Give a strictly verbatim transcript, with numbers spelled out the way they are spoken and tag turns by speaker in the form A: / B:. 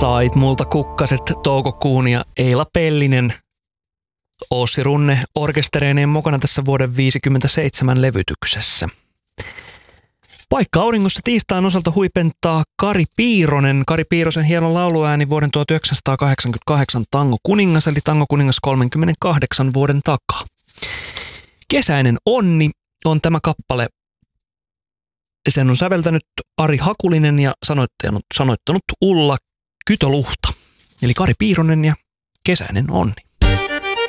A: Sait multa kukkaset toukokuun ja Eila Pellinen Ossi Runne orkestereineen mukana tässä vuoden viisikymmentäseitsemän levytyksessä. Paikka auringossa tiistain osalta huipentaa Kari Piironen. Kari Piirosen hieno lauluääni vuoden tuhatyhdeksänsataakahdeksankymmentäkahdeksan Tango kuningas, eli Tango kuningas kolmenkymmenenkahdeksan vuoden takaa. Kesäinen onni on tämä kappale. Sen on säveltänyt Ari Hakulinen ja sanoittanut, sanoittanut Ulla Kytöluhta. Eli Kari Piironen ja Kesäinen onni.